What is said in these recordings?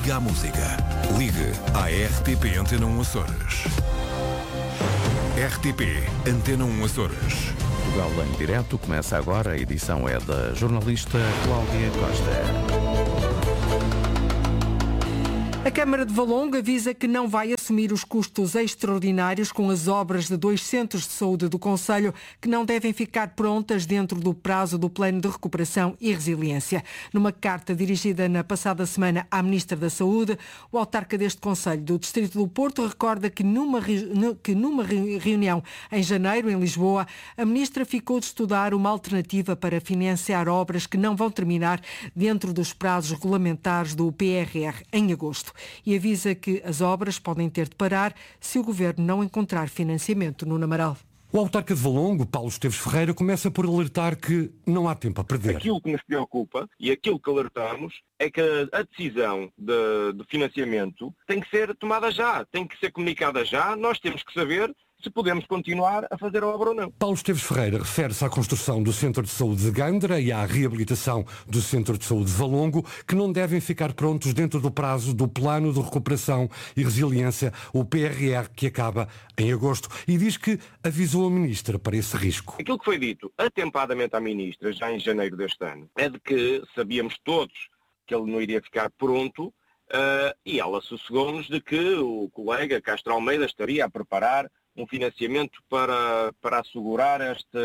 ligue à música. Ligue à RTP Antena 1 Açores. RTP Antena 1 Açores. Portugal em direto começa agora. A edição é da jornalista Cláudia Costa. A Câmara de Valongo avisa que não vai assumir os custos extraordinários com as obras de 2 centros de saúde do concelho que não devem ficar prontas dentro do prazo do Plano de Recuperação e Resiliência. Numa carta dirigida na passada semana à Ministra da Saúde, o autarca deste concelho do Distrito do Porto recorda que numa reunião em janeiro em Lisboa, a Ministra ficou de estudar uma alternativa para financiar obras que não vão terminar dentro dos prazos regulamentares do PRR em agosto. E avisa que as obras podem ter de parar se o Governo não encontrar financiamento. Nuno Amaral. O autarca de Valongo, Paulo Esteves Ferreira, começa por alertar que não há tempo a perder. Aquilo que nos preocupa e aquilo que alertamos é que a decisão de financiamento tem que ser tomada já, tem que ser comunicada já. Nós temos que saber se podemos continuar a fazer a obra ou não. Paulo Esteves Ferreira refere-se à construção do Centro de Saúde de Gândara e à reabilitação do Centro de Saúde de Valongo, que não devem ficar prontos dentro do prazo do Plano de Recuperação e Resiliência, o PRR, que acaba em agosto, e diz que avisou a Ministra para esse risco. Aquilo que foi dito atempadamente à Ministra, já em janeiro deste ano, é de que sabíamos todos que ele não iria ficar pronto, e ela sossegou-nos de que o colega Castro Almeida estaria a preparar um financiamento para assegurar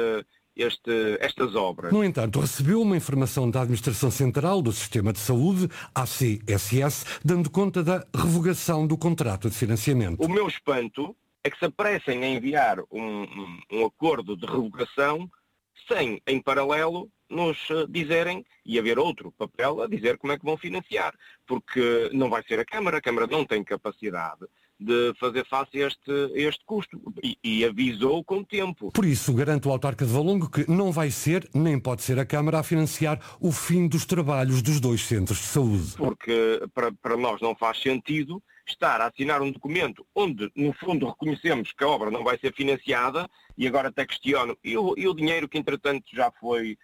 estas obras. No entanto, recebeu uma informação da Administração Central do Sistema de Saúde, ACSS, dando conta da revogação do contrato de financiamento. O meu espanto é que se apressem a enviar um acordo de revogação sem, em paralelo, nos dizerem, e haver outro papel a dizer como é que vão financiar. Porque não vai ser a Câmara não tem capacidade de fazer face a este custo e avisou com tempo. Por isso, garante o autarca de Valongo que não vai ser, nem pode ser a Câmara a financiar o fim dos trabalhos dos 2 centros de saúde. Porque para nós não faz sentido estar a assinar um documento onde, no fundo, reconhecemos que a obra não vai ser financiada e agora até questiono, e o dinheiro que, entretanto, já foi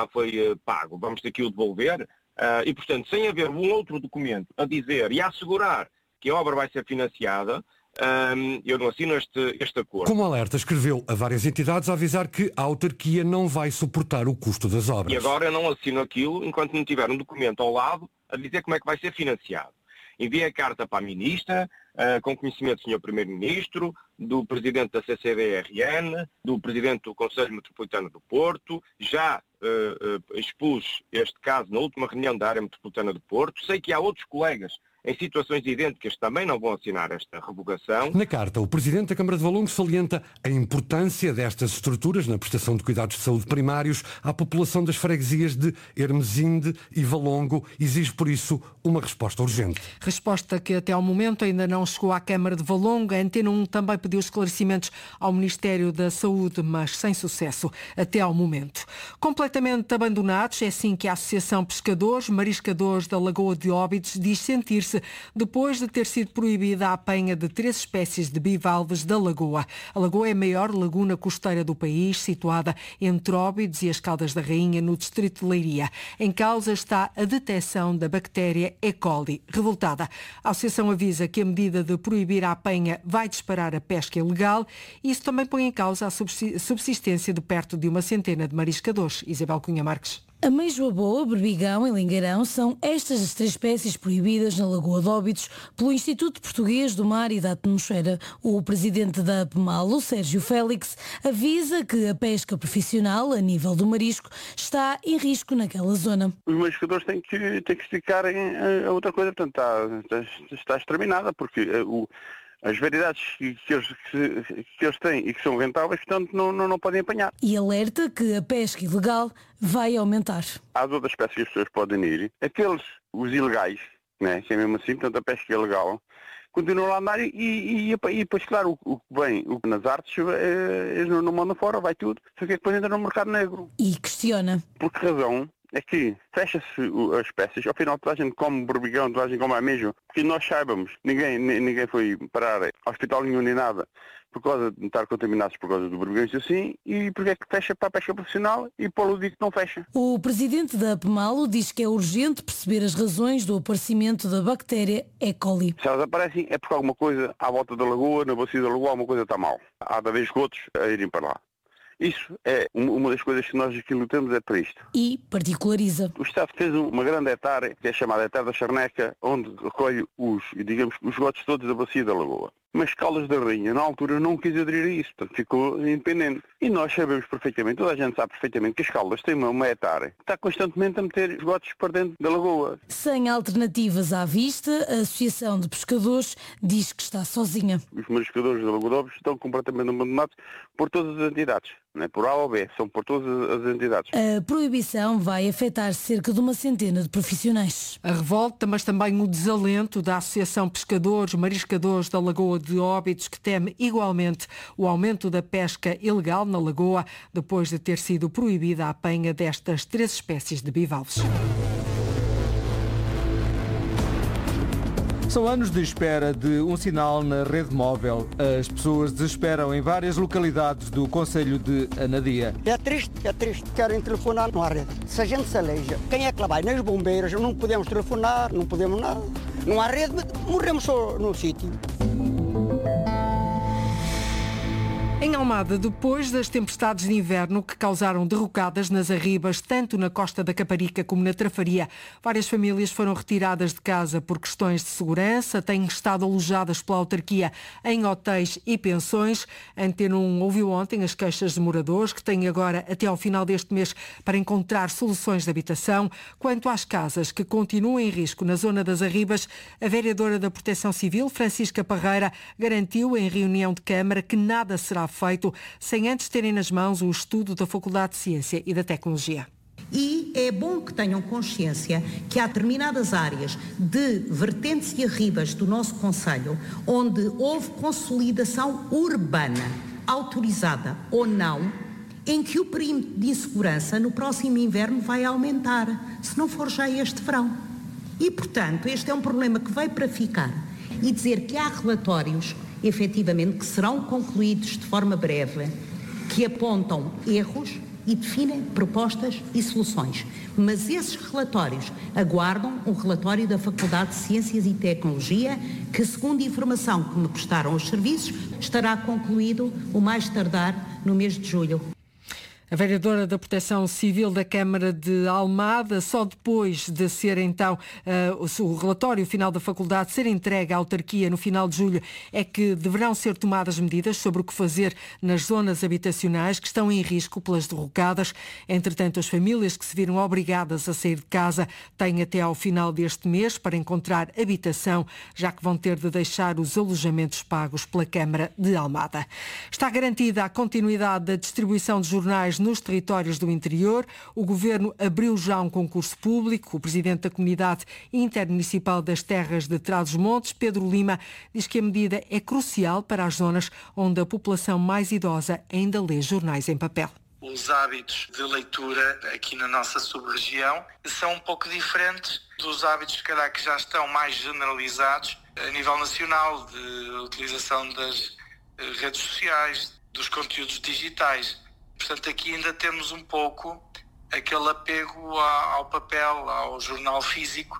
pago, vamos ter que o devolver? E, portanto, sem haver um outro documento a dizer e a assegurar que a obra vai ser financiada, eu não assino este acordo. Como alerta, escreveu a várias entidades a avisar que a autarquia não vai suportar o custo das obras. E agora eu não assino aquilo enquanto não tiver um documento ao lado a dizer como é que vai ser financiado. Enviei a carta para a Ministra, com conhecimento do Sr. Primeiro-Ministro, do Presidente da CCDRN, do Presidente do Conselho Metropolitano do Porto, já expus este caso na última reunião da área metropolitana do Porto. Sei que há outros colegas em situações idênticas também não vão assinar esta revogação. Na carta, o Presidente da Câmara de Valongo salienta a importância destas estruturas na prestação de cuidados de saúde primários à população das freguesias de Hermesinde e Valongo. Exige, por isso, uma resposta urgente. Resposta que até ao momento ainda não chegou à Câmara de Valongo. A Antena 1 também pediu esclarecimentos ao Ministério da Saúde, mas sem sucesso até ao momento. Completamente abandonados, é assim que a Associação Pescadores, Mariscadores da Lagoa de Óbidos diz sentir-se depois de ter sido proibida a apanha de 3 espécies de bivalves da lagoa. A lagoa é a maior laguna costeira do país, situada entre Óbidos e as Caldas da Rainha, no distrito de Leiria. Em causa está a detecção da bactéria E. coli. Revoltada, a Associação avisa que a medida de proibir a apanha vai disparar a pesca ilegal e isso também põe em causa a subsistência de perto de 100 de mariscadores. Isabel Cunha Marques. Ameijoa boa, berbigão e lingueirão são estas as 3 espécies proibidas na Lagoa de Óbidos pelo Instituto Português do Mar e da Atmosfera. O presidente da APMAL, o Sérgio Félix, avisa que a pesca profissional a nível do marisco está em risco naquela zona. Os mariscadores têm que esticar a outra coisa, portanto está exterminada, porque as variedades que eles têm e que são rentáveis, portanto, não podem apanhar. E alerta que a pesca ilegal vai aumentar. Há outras espécies que as pessoas podem ir. Os ilegais, né, que é mesmo assim, portanto, a pesca ilegal, continuam lá a andar e depois, claro, o que vem nas artes, eles não mandam fora, vai tudo. Só que depois entra no mercado negro. E questiona. Por que razão é que fecha-se as peças, ao final toda a gente come berbigão, toda a gente come ameijo, porque nós saibamos, ninguém foi parar ao hospital nenhum nem nada por causa de estar contaminados por causa do berbigão e assim, e porque é que fecha para a pesca profissional e para o lúdico não fecha. O presidente da APMALO diz que é urgente perceber as razões do aparecimento da bactéria E. coli. Se elas aparecem é porque alguma coisa à volta da lagoa, na bacia da lagoa, alguma coisa está mal. Há de haver esgotos a irem para lá. Isso é uma das coisas que nós aqui lutamos é para isto. E particulariza. O Estado fez uma grande hectare, que é chamada hectare da Charneca, onde recolhe os esgotos todos da bacia da lagoa. Mas Caldas da Rainha, na altura, não quis aderir a isso, portanto ficou independente. E nós sabemos perfeitamente, toda a gente sabe perfeitamente que as Caldas têm uma hectare que está constantemente a meter esgotos para dentro da lagoa. Sem alternativas à vista, a Associação de Pescadores diz que está sozinha. Os mariscadores da Lagoa de Óbidos estão completamente abandonados por todas as entidades. Não é por A ou B, são por todas as entidades. A proibição vai afetar cerca de uma centena de profissionais. A revolta, mas também o desalento da Associação Pescadores, Mariscadores da Lagoa de Óbidos, que teme igualmente o aumento da pesca ilegal na lagoa, depois de ter sido proibida a apanha destas 3 espécies de bivalves. São anos de espera de um sinal na rede móvel. As pessoas desesperam em várias localidades do concelho de Anadia. É triste. Querem telefonar, não há rede. Se a gente se aleija, quem é que lá vai? Nem os bombeiros, não podemos telefonar, não podemos nada. Não há rede, morremos só no sítio. Em Almada, depois das tempestades de inverno que causaram derrocadas nas arribas, tanto na Costa da Caparica como na Trafaria, várias famílias foram retiradas de casa por questões de segurança, têm estado alojadas pela autarquia em hotéis e pensões. A Antena 1 ouviu ontem as queixas de moradores, que têm agora até ao final deste mês para encontrar soluções de habitação. Quanto às casas que continuam em risco na zona das arribas, a vereadora da Proteção Civil, Francisca Parreira, garantiu em reunião de Câmara que nada será feito sem antes terem nas mãos o estudo da Faculdade de Ciência e da Tecnologia. E é bom que tenham consciência que há determinadas áreas de vertentes e arribas do nosso concelho onde houve consolidação urbana, autorizada ou não, em que o perímetro de insegurança no próximo inverno vai aumentar, se não for já este verão. E, portanto, este é um problema que veio para ficar. E dizer que há relatórios, efetivamente, que serão concluídos de forma breve, que apontam erros e definem propostas e soluções. Mas esses relatórios aguardam um relatório da Faculdade de Ciências e Tecnologia, que, segundo a informação que me prestaram os serviços, estará concluído o mais tardar no mês de julho. A vereadora da Proteção Civil da Câmara de Almada, só depois de ser então o relatório final da faculdade ser entregue à autarquia no final de julho, é que deverão ser tomadas medidas sobre o que fazer nas zonas habitacionais que estão em risco pelas derrocadas. Entretanto, as famílias que se viram obrigadas a sair de casa têm até ao final deste mês para encontrar habitação, já que vão ter de deixar os alojamentos pagos pela Câmara de Almada. Está garantida a continuidade da distribuição de jornais nos territórios do interior. O Governo abriu já um concurso público. O Presidente da Comunidade Intermunicipal das Terras de Trás-os-Montes, Pedro Lima, diz que a medida é crucial para as zonas onde a população mais idosa ainda lê jornais em papel. Os hábitos de leitura aqui na nossa sub-região são um pouco diferentes dos hábitos, se calhar, que já estão mais generalizados a nível nacional, de utilização das redes sociais, dos conteúdos digitais. Portanto, aqui ainda temos um pouco aquele apego ao papel, ao jornal físico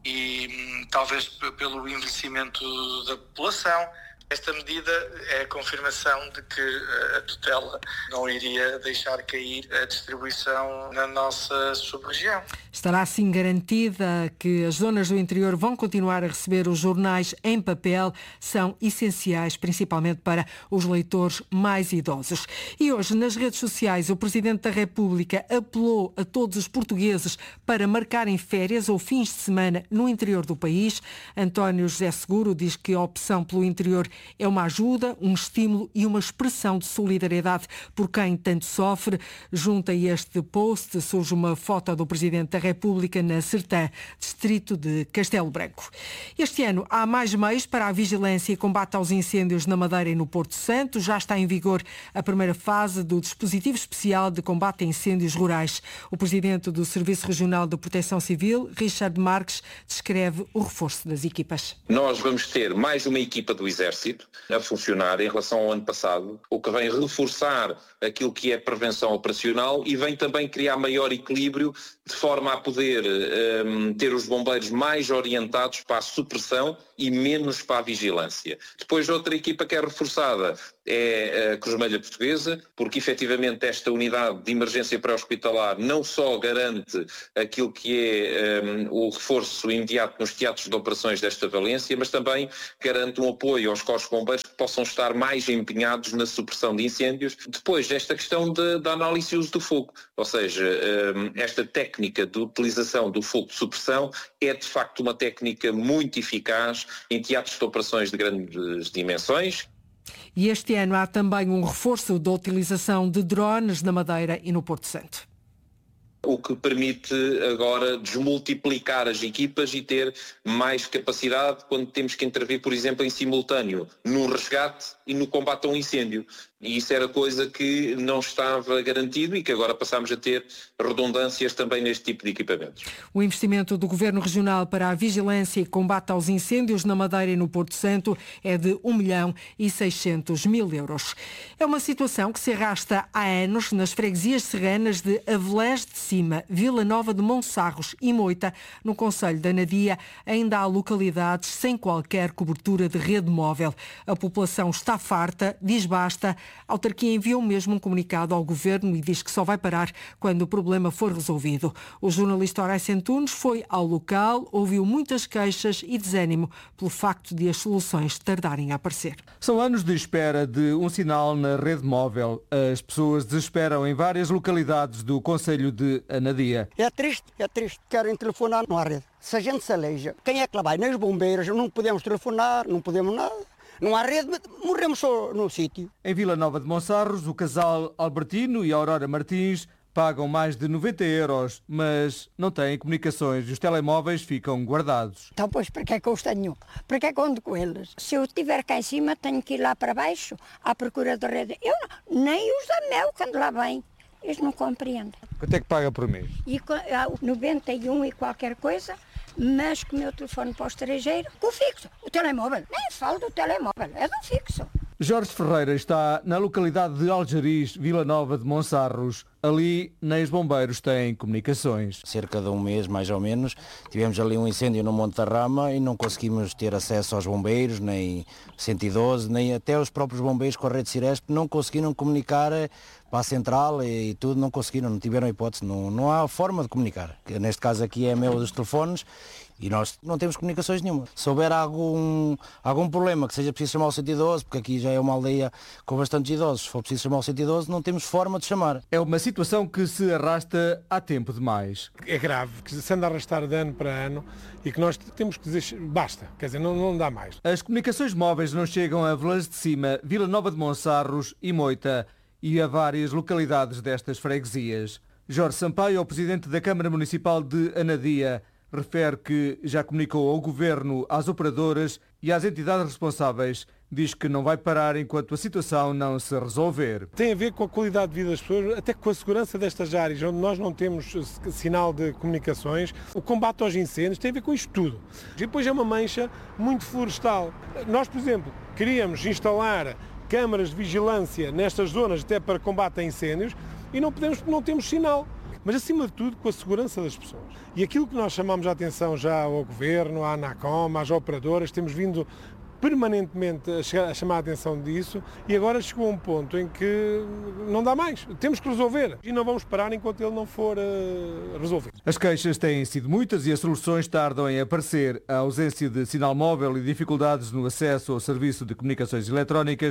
e talvez pelo envelhecimento da população. Esta medida é a confirmação de que a tutela não iria deixar cair a distribuição na nossa sub-região. Estará assim garantida que as zonas do interior vão continuar a receber os jornais em papel, são essenciais principalmente para os leitores mais idosos. E hoje, nas redes sociais, o Presidente da República apelou a todos os portugueses para marcarem férias ou fins de semana no interior do país. António José Seguro diz que a opção pelo interior é uma ajuda, um estímulo e uma expressão de solidariedade por quem tanto sofre. Junto a este post surge uma foto do Presidente da República na Sertã, distrito de Castelo Branco. Este ano há mais meios para a vigilância e combate aos incêndios na Madeira e no Porto Santo. Já está em vigor a primeira fase do dispositivo especial de combate a incêndios rurais. O Presidente do Serviço Regional de Proteção Civil, Richard Marques, descreve o reforço das equipas. Nós vamos ter mais uma equipa do Exército a funcionar em relação ao ano passado, o que vem reforçar aquilo que é prevenção operacional e vem também criar maior equilíbrio de forma a poder ter os bombeiros mais orientados para a supressão e menos para a vigilância. Depois outra equipa que é reforçada é a Cruz Vermelha Portuguesa, porque efetivamente esta unidade de emergência pré-hospitalar não só garante aquilo que é o reforço imediato nos teatros de operações desta valência, mas também garante um apoio aos corpos de bombeiros que possam estar mais empenhados na supressão de incêndios. Depois, esta questão da análise e uso do fogo, ou seja, esta técnica de utilização do fogo de supressão é de facto uma técnica muito eficaz em teatros de operações de grandes dimensões. E este ano há também um reforço da utilização de drones na Madeira e no Porto Santo. O que permite agora desmultiplicar as equipas e ter mais capacidade quando temos que intervir, por exemplo, em simultâneo no resgate e no combate a um incêndio. E isso era coisa que não estava garantido e que agora passamos a ter redundâncias também neste tipo de equipamentos. O investimento do Governo Regional para a vigilância e combate aos incêndios na Madeira e no Porto Santo é de 1.600.000 euros. É uma situação que se arrasta há anos nas freguesias serranas de Avelés de Cima, Vila Nova de Monsarros e Moita, no concelho da Anadia. Ainda há localidades sem qualquer cobertura de rede móvel. A população está farta, diz basta. A autarquia enviou mesmo um comunicado ao Governo e diz que só vai parar quando o problema for resolvido. O jornalista Horácio Antunes foi ao local, ouviu muitas queixas e desânimo pelo facto de as soluções tardarem a aparecer. São anos de espera de um sinal na rede móvel. As pessoas desesperam em várias localidades do concelho de Anadia. É triste. Querem telefonar, não há rede. Se a gente se aleija, quem é que lá vai? Nem os bombeiros, não podemos telefonar, não podemos nada. Não há rede, morremos só no sítio. Em Vila Nova de Monsarros, o casal Albertino e Aurora Martins pagam mais de 90 euros, mas não têm comunicações e os telemóveis ficam guardados. Então, pois, para que é que eu os tenho? Para que é que eu ando com eles? Se eu estiver cá em cima, tenho que ir lá para baixo, à procura da rede. Eu não, nem os da Mel, quando lá vem. Eles não compreendem. Quanto é que paga por mês? 91 e qualquer coisa, mas com o meu telefone para o estrangeiro, com o fixo. O telemóvel, nem falo do telemóvel, é do fixo. Jorge Ferreira está na localidade de Aljariz, Vila Nova de Monsarros. Ali, nem os bombeiros têm comunicações. Cerca de um mês, mais ou menos, tivemos ali um incêndio no Monte da Rama e não conseguimos ter acesso aos bombeiros, nem 112, nem até os próprios bombeiros com a rede Ciresp não conseguiram comunicar para a central e tudo, não conseguiram, não tiveram hipótese, não há forma de comunicar. Neste caso aqui é meu dos telefones e nós não temos comunicações nenhuma. Se houver algum problema que seja preciso chamar o 112, porque aqui já é uma aldeia com bastantes idosos, se for preciso chamar o 112 não temos forma de chamar. É uma situação que se arrasta há tempo demais. É grave, que se anda a arrastar de ano para ano e que nós temos que dizer basta, quer dizer, não dá mais. As comunicações móveis não chegam a Avelés de Cima, Vila Nova de Monsarros e Moita e a várias localidades destas freguesias. Jorge Sampaio é o presidente da Câmara Municipal de Anadia. Refere que já comunicou ao Governo, às operadoras e às entidades responsáveis. Diz que não vai parar enquanto a situação não se resolver. Tem a ver com a qualidade de vida das pessoas, até com a segurança destas áreas, onde nós não temos sinal de comunicações. O combate aos incêndios tem a ver com isto tudo. E depois é uma mancha muito florestal. Nós, por exemplo, queríamos instalar câmaras de vigilância nestas zonas até para combate a incêndios e não podemos porque não temos sinal. Mas, acima de tudo, com a segurança das pessoas. E aquilo que nós chamamos a atenção já ao Governo, à ANACOM, às operadoras, temos vindo permanentemente a chamar a atenção disso e agora chegou a um ponto em que não dá mais. Temos que resolver e não vamos parar enquanto ele não for resolvido. As queixas têm sido muitas e as soluções tardam em aparecer. A ausência de sinal móvel e dificuldades no acesso ao serviço de comunicações eletrónicas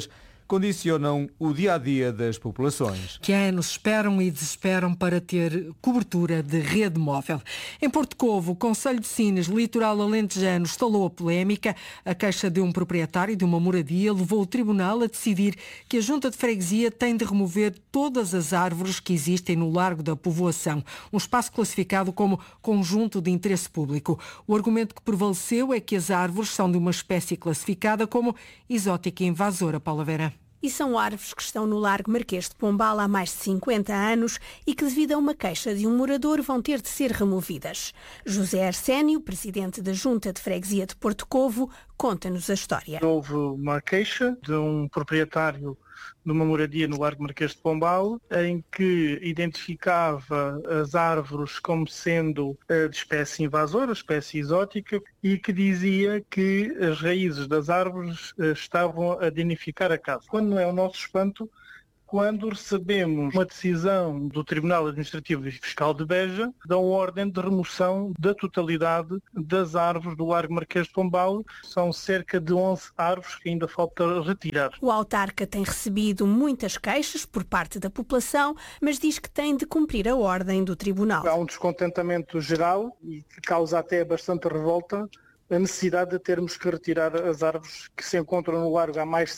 condicionam o dia-a-dia das populações. Que há anos esperam e desesperam para ter cobertura de rede móvel. Em Porto Covo, o Concelho de Sines, litoral alentejano, instalou a polémica. A queixa de um proprietário de uma moradia levou o tribunal a decidir que a Junta de Freguesia tem de remover todas as árvores que existem no Largo da Povoação, um espaço classificado como conjunto de interesse público. O argumento que prevaleceu é que as árvores são de uma espécie classificada como exótica e invasora. Paula Vera. E são árvores que estão no Largo Marquês de Pombal há mais de 50 anos e que, devido a uma queixa de um morador, vão ter de ser removidas. José Arsénio, presidente da Junta de Freguesia de Porto Covo, conta-nos a história. Houve uma queixa de um proprietário de uma moradia no Largo Marquês de Pombal, em que identificava as árvores como sendo de espécie invasora, espécie exótica, e que dizia que as raízes das árvores estavam a danificar a casa. Quando não é o nosso espanto, quando recebemos uma decisão do Tribunal Administrativo e Fiscal de Beja, dão ordem de remoção da totalidade das árvores do Largo Marquês de Pombal. São cerca de 11 árvores que ainda falta retirar. O autarca tem recebido muitas queixas por parte da população, mas diz que tem de cumprir a ordem do Tribunal. Há um descontentamento geral e que causa até bastante revolta a necessidade de termos que retirar as árvores que se encontram no largo há mais de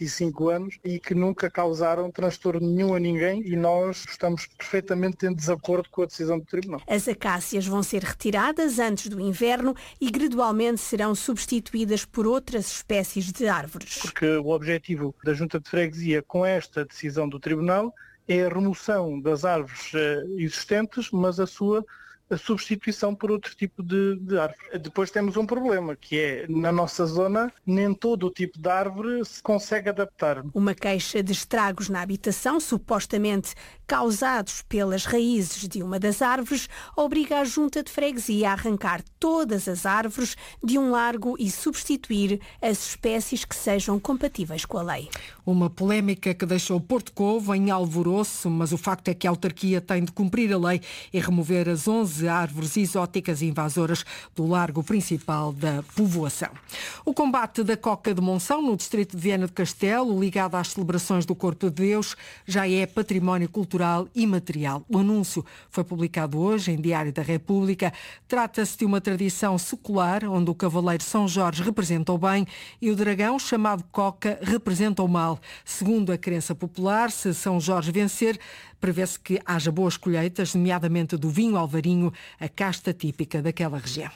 55 anos e que nunca causaram transtorno nenhum a ninguém, e nós estamos perfeitamente em desacordo com a decisão do Tribunal. As acácias vão ser retiradas antes do inverno e gradualmente serão substituídas por outras espécies de árvores. Porque o objetivo da Junta de Freguesia com esta decisão do Tribunal é a remoção das árvores existentes, mas a substituição por outro tipo de árvore. Depois temos um problema, que é, na nossa zona, nem todo o tipo de árvore se consegue adaptar. Uma queixa de estragos na habitação, supostamente causados pelas raízes de uma das árvores, obriga a Junta de Freguesia a arrancar todas as árvores de um largo e substituir as espécies que sejam compatíveis com a lei. Uma polémica que deixou Porto Covo em alvoroço, mas o facto é que a autarquia tem de cumprir a lei e remover as 11 árvores exóticas invasoras do largo principal da povoação. O combate da coca de Monção, no distrito de Viana do Castelo, ligado às celebrações do Corpo de Deus, já é património cultural imaterial. O anúncio foi publicado hoje em Diário da República. Trata-se de uma tradição secular, onde o cavaleiro São Jorge representa o bem e o dragão, chamado Coca, representa o mal. Segundo a crença popular, se São Jorge vencer, prevê-se que haja boas colheitas, nomeadamente do vinho alvarinho, a casta típica daquela região.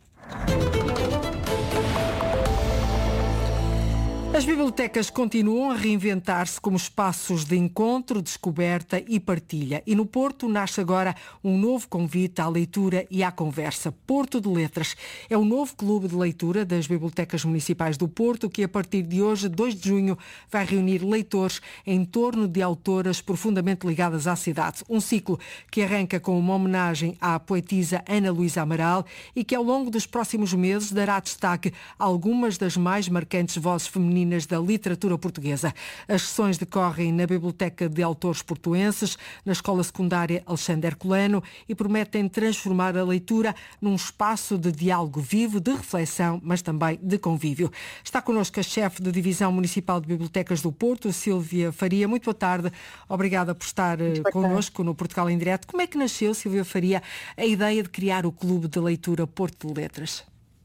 As bibliotecas continuam a reinventar-se como espaços de encontro, descoberta e partilha. E no Porto nasce agora um novo convite à leitura e à conversa. Porto de Letras é o novo clube de leitura das bibliotecas municipais do Porto, que a partir de hoje, 2 de junho, vai reunir leitores em torno de autoras profundamente ligadas à cidade. Um ciclo que arranca com uma homenagem à poetisa Ana Luísa Amaral e que ao longo dos próximos meses dará destaque a algumas das mais marcantes vozes femininas da literatura portuguesa. As sessões decorrem na Biblioteca de Autores Portuenses, na Escola Secundária Alexandre Herculano, e prometem transformar a leitura num espaço de diálogo vivo, de reflexão, mas também de convívio. Está connosco a chefe da Divisão Municipal de Bibliotecas do Porto, Sílvia Faria. Muito boa tarde. Obrigada por estar connosco no Portugal em Direto. Como é que nasceu, Sílvia Faria, a ideia de criar o Clube de Leitura Porto de Letras?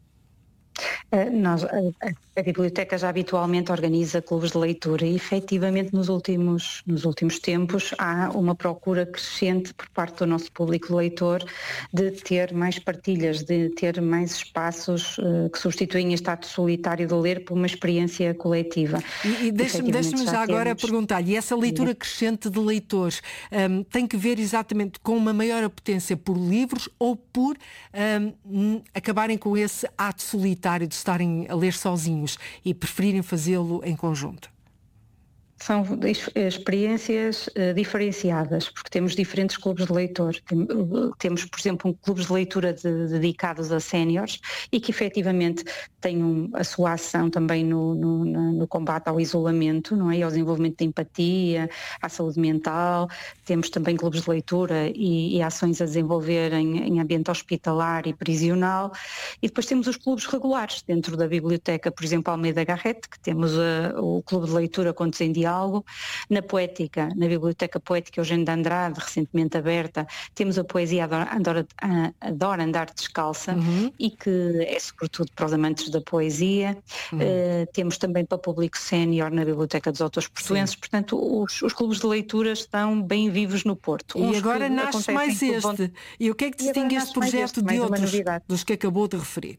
A biblioteca já habitualmente organiza clubes de leitura e, efetivamente, nos últimos tempos há uma procura crescente por parte do nosso público leitor de ter mais partilhas, de ter mais espaços que substituem este ato solitário de ler por uma experiência coletiva. E deixe-me já agora perguntar-lhe, essa leitura crescente de leitores tem que ver exatamente com uma maior apetência por livros ou por acabarem com esse ato solitário de estarem a ler sozinhos e preferirem fazê-lo em conjunto? São experiências diferenciadas, porque temos diferentes clubes de leitor. Temos, por exemplo, clubes de leitura dedicados a séniores e que efetivamente têm a sua ação também no combate ao isolamento, não é? E ao desenvolvimento de empatia, à saúde mental. Temos também clubes de leitura e ações a desenvolver em ambiente hospitalar e prisional. E depois temos os clubes regulares dentro da biblioteca, por exemplo, Almeida Garrett, que temos o clube de leitura Contos em Diálogo. Na poética, na Biblioteca Poética Eugênio de Andrade, recentemente aberta, temos a poesia Adora Andar Descalça, e que é sobretudo para os amantes da poesia. Temos também para público sénior na Biblioteca dos Autores Portuenses. Portanto, os clubes de leitura estão bem vivos no Porto. E agora nasce mais este. E o que é que distingue este projeto de outros dos que acabou de referir?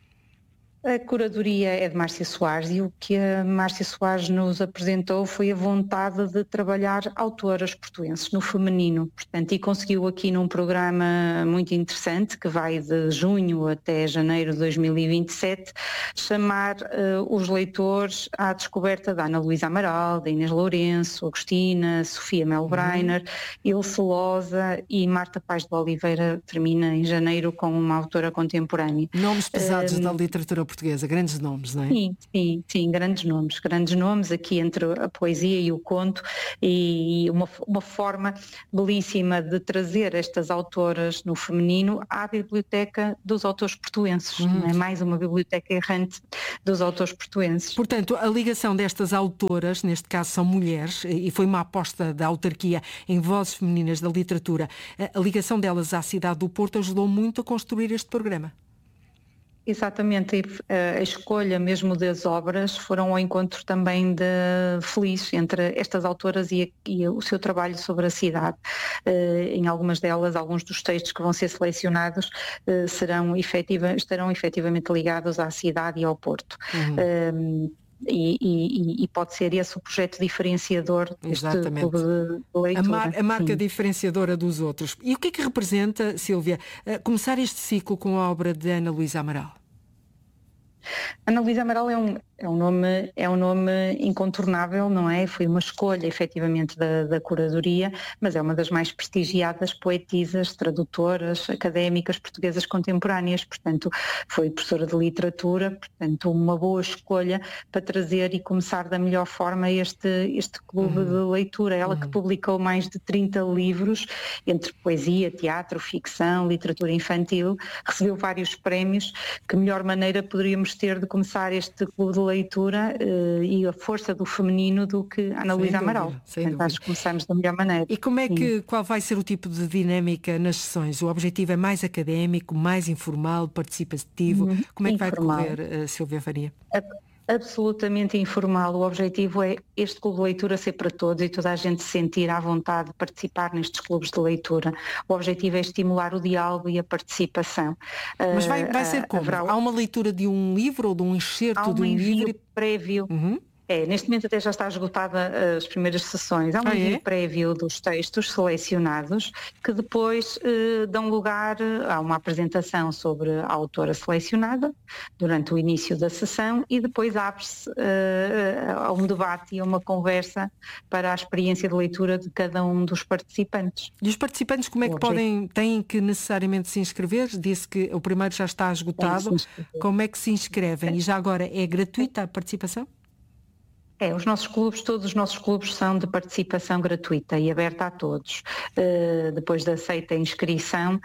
A curadoria é de Márcia Soares e o que a Márcia Soares nos apresentou foi a vontade de trabalhar autoras portuenses no feminino, portanto, e conseguiu aqui num programa muito interessante que vai de junho até janeiro de 2027 chamar os leitores à descoberta da Ana Luísa Amaral, da Inês Lourenço, Agostina, Sofia Mel Breiner, Ilse Loza e Marta Paz de Oliveira termina em janeiro com uma autora contemporânea. Nomes pesados da literatura portuguesa, grandes nomes, não é? Sim, grandes nomes aqui entre a poesia e o conto, e uma forma belíssima de trazer estas autoras no feminino à biblioteca dos autores portuenses, não é? Mais uma biblioteca errante dos autores portuenses. Portanto, a ligação destas autoras, neste caso são mulheres, e foi uma aposta da autarquia em vozes femininas da literatura, a ligação delas à cidade do Porto ajudou muito a construir este programa. Exatamente, a escolha mesmo das obras foram ao encontro também feliz entre estas autoras e o seu trabalho sobre a cidade. Em algumas delas, alguns dos textos que vão ser selecionados estarão efetivamente ligados à cidade e ao Porto. E pode ser esse o projeto diferenciador deste clube de leitura. A marca diferenciadora dos outros. E o que é que representa, Sílvia, começar este ciclo com a obra de Ana Luísa Amaral? Ana Luísa Amaral é um nome incontornável, não é? Foi uma escolha efetivamente da curadoria, mas é uma das mais prestigiadas poetisas, tradutoras, académicas portuguesas contemporâneas, portanto foi professora de literatura, portanto uma boa escolha para trazer e começar da melhor forma este clube de leitura. Ela que publicou mais de 30 livros, entre poesia, teatro, ficção, literatura infantil, recebeu vários prémios. Que melhor maneira poderíamos ter de começar este clube de leitura e a força do feminino do que Ana Luísa Amaral. Portanto, acho que começamos da melhor maneira. E qual vai ser o tipo de dinâmica nas sessões? O objetivo é mais académico, mais informal, participativo? Como é que vai decorrer, Sílvia Faria? Absolutamente informal. O objetivo é este clube de leitura ser para todos e toda a gente se sentir à vontade de participar nestes clubes de leitura. O objetivo é estimular o diálogo e a participação. Mas vai ser como? Há uma leitura de um livro ou de um excerto de um livro? Prévio. Neste momento até já está esgotada as primeiras sessões. Há um envio prévio dos textos selecionados que depois dão lugar a uma apresentação sobre a autora selecionada durante o início da sessão e depois abre-se a um debate e a uma conversa para a experiência de leitura de cada um dos participantes. E os participantes como é que têm que necessariamente se inscrever? Disse que o primeiro já está esgotado. Como é que se inscrevem? E já agora é gratuita a participação? Todos os nossos clubes são de participação gratuita e aberta a todos. Depois da aceita inscrição,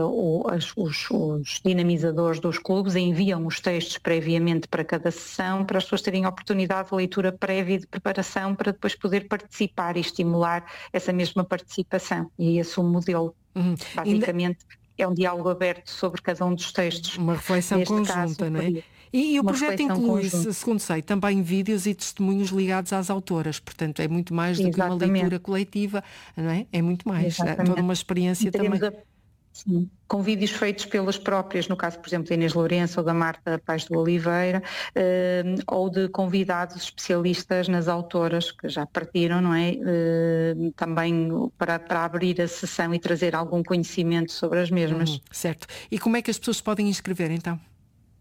os dinamizadores dos clubes enviam os textos previamente para cada sessão, para as pessoas terem a oportunidade de leitura prévia e de preparação para depois poder participar e estimular essa mesma participação. E esse é o modelo. Basicamente, é um diálogo aberto sobre cada um dos textos. Uma reflexão conjunta, não é? E o projeto inclui, segundo sei, também vídeos e testemunhos ligados às autoras, portanto é muito mais do que uma leitura coletiva, não é? É muito mais, é toda uma experiência também. Com vídeos feitos pelas próprias, no caso, por exemplo, da Inês Lourenço ou da Marta Paz de Oliveira, ou de convidados especialistas nas autoras que já partiram, não é? Também para abrir a sessão e trazer algum conhecimento sobre as mesmas. Certo. E como é que as pessoas podem inscrever então?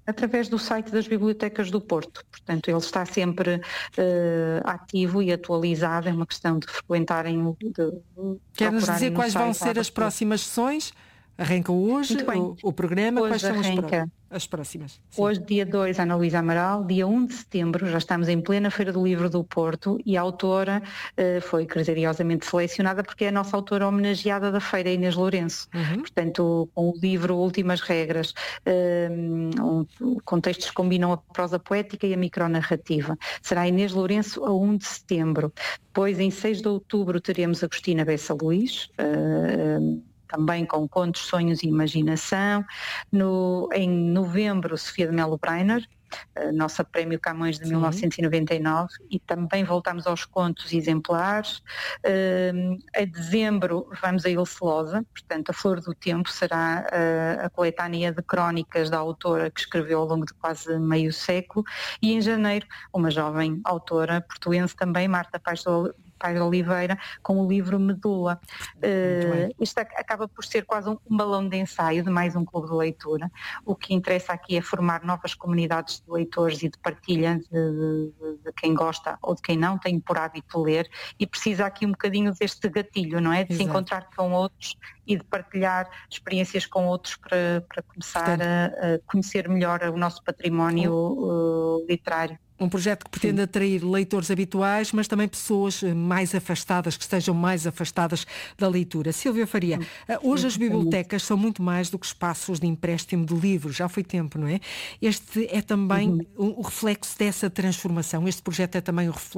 Através do site das Bibliotecas do Porto. Portanto, ele está sempre ativo e atualizado, é uma questão de frequentarem. Quer-nos dizer quais vão ser as próximas sessões? Arranca hoje o programa, hoje quais são arranca as próximas? Sim. Hoje, dia 2, Ana Luísa Amaral, dia 1 de setembro, já estamos em plena Feira do Livro do Porto e a autora foi criteriosamente selecionada porque é a nossa autora homenageada da feira, Inês Lourenço. Portanto, com o livro Últimas Regras, contextos que combinam a prosa poética e a micronarrativa. Será Inês Lourenço a 1 de setembro. Depois, em 6 de outubro, teremos Agostina Bessa Luís, também com contos, sonhos e imaginação. Em novembro, Sofia de Melo Breiner, nossa Prémio Camões de 1999, e também voltamos aos contos exemplares. A dezembro vamos a Ilse Losa, portanto a Flor do Tempo será a coletânea de crónicas da autora que escreveu ao longo de quase meio século, e em janeiro uma jovem autora portuense também, Marta Paes de Oliveira, com o livro Medula. Isto acaba por ser quase um balão de ensaio de mais um clube de leitura. O que interessa aqui é formar novas comunidades de leitores e de partilha de quem gosta ou de quem não tem por hábito ler, e precisa aqui um bocadinho deste gatilho, não é? De se encontrar com outros e de partilhar experiências com outros para começar a conhecer melhor o nosso património literário. Um projeto que pretende atrair leitores habituais, mas também pessoas mais afastadas, que estejam mais afastadas da leitura. Sílvia Faria, hoje as bibliotecas são muito mais do que espaços de empréstimo de livros, já foi tempo, não é? Este é também o reflexo dessa transformação, este projeto é também o reflexo